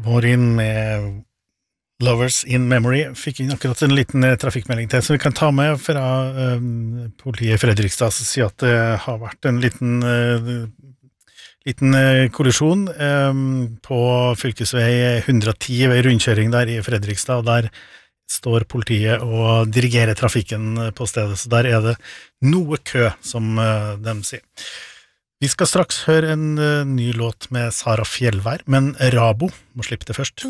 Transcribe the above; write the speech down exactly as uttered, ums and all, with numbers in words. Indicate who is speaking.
Speaker 1: Går inn med Lovers in Memory, fikk inn akkurat en liten eh, trafikkmelding til, så vi kan ta med fra eh, politiet i Fredrikstad, som sier at det har vært en liten, eh, liten eh, kollisjon eh, på fylkesvei ett hundre og ti ved rundkjøring der i Fredrikstad, og der står politiet og dirigerer trafikken på stedet, så der er det noe kø, som eh, de sier. Vi skal straks høre en uh, ny låt med Sara Fjellvær, men Rabo må slippe det først.